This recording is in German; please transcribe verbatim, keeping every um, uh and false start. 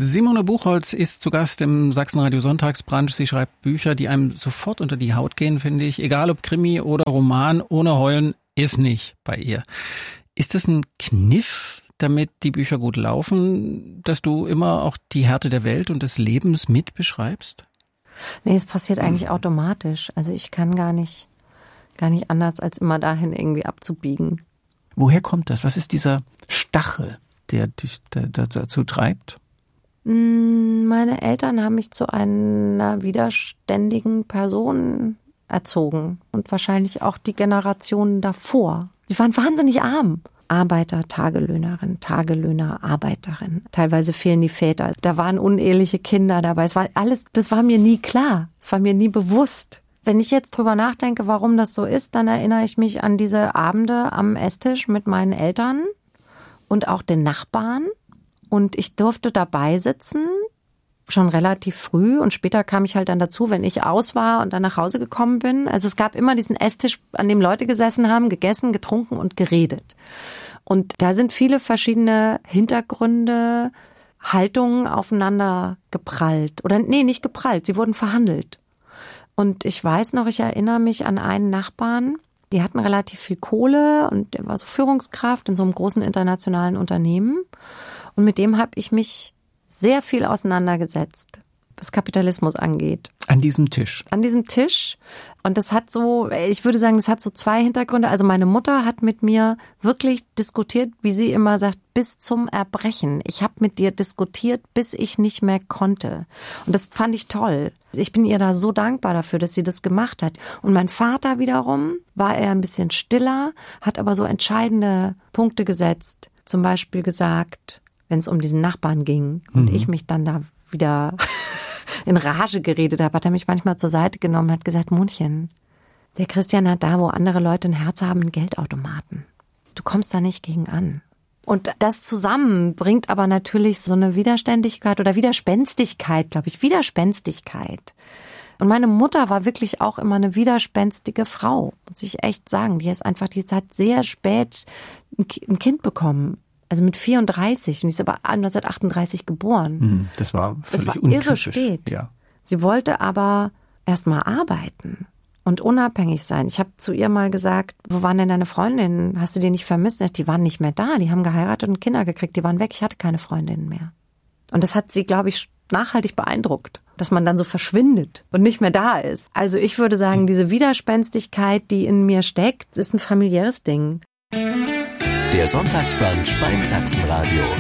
Simone Buchholz ist zu Gast im Sachsenradio Sonntagsbrunch. Sie schreibt Bücher, die einem sofort unter die Haut gehen, finde ich. Egal ob Krimi oder Roman, ohne Heulen ist nicht bei ihr. Ist das ein Kniff, damit die Bücher gut laufen, dass du immer auch die Härte der Welt und des Lebens mit beschreibst? Nee, es passiert eigentlich automatisch. Also ich kann gar nicht, gar nicht anders, als immer dahin irgendwie abzubiegen. Woher kommt das? Was ist dieser Stachel, der dich dazu treibt? Meine Eltern haben mich zu einer widerständigen Person erzogen und wahrscheinlich auch die Generationen davor. Sie waren wahnsinnig arm. Arbeiter, Tagelöhnerin, Tagelöhner, Arbeiterin. Teilweise fehlen die Väter. Da waren uneheliche Kinder dabei. Es war alles, das war mir nie klar. Es war mir nie bewusst. Wenn ich jetzt drüber nachdenke, warum das so ist, dann erinnere ich mich an diese Abende am Esstisch mit meinen Eltern und auch den Nachbarn. Und ich durfte dabei sitzen, schon relativ früh. Und später kam ich halt dann dazu, wenn ich aus war und dann nach Hause gekommen bin. Also es gab immer diesen Esstisch, an dem Leute gesessen haben, gegessen, getrunken und geredet. Und da sind viele verschiedene Hintergründe, Haltungen aufeinander geprallt. Oder nee, nicht geprallt, sie wurden verhandelt. Und ich weiß noch, ich erinnere mich an einen Nachbarn, die hatten relativ viel Kohle und der war so Führungskraft in so einem großen internationalen Unternehmen. Und mit dem habe ich mich sehr viel auseinandergesetzt, was Kapitalismus angeht. An diesem Tisch? An diesem Tisch. Und das hat so, ich würde sagen, das hat so zwei Hintergründe. Also meine Mutter hat mit mir wirklich diskutiert, wie sie immer sagt, bis zum Erbrechen. Ich habe mit dir diskutiert, bis ich nicht mehr konnte. Und das fand ich toll. Ich bin ihr da so dankbar dafür, dass sie das gemacht hat. Und mein Vater wiederum war eher ein bisschen stiller, hat aber so entscheidende Punkte gesetzt. Zum Beispiel gesagt, wenn es um diesen Nachbarn ging und mhm. ich mich dann da wieder in Rage geredet habe, hat er mich manchmal zur Seite genommen und hat gesagt, Mondchen, der Christian hat da, wo andere Leute ein Herz haben, einen Geldautomaten. Du kommst da nicht gegen an. Und das zusammen bringt aber natürlich so eine Widerständigkeit oder Widerspenstigkeit, glaube ich, Widerspenstigkeit. Und meine Mutter war wirklich auch immer eine widerspenstige Frau, muss ich echt sagen. Die ist einfach, die hat sehr spät ein Kind bekommen. Also mit vierunddreißig, und die ist aber neunzehnhundertachtunddreißig geboren. Das war völlig das war untypisch. Irre spät. Ja. Sie wollte aber erst mal arbeiten und unabhängig sein. Ich habe zu ihr mal gesagt, wo waren denn deine Freundinnen? Hast du die nicht vermisst? Die waren nicht mehr da, die haben geheiratet und Kinder gekriegt, die waren weg. Ich hatte keine Freundinnen mehr. Und das hat sie, glaube ich, nachhaltig beeindruckt, dass man dann so verschwindet und nicht mehr da ist. Also ich würde sagen, diese Widerspenstigkeit, die in mir steckt, ist ein familiäres Ding. Der Sonntagsbrunch beim Sachsenradio.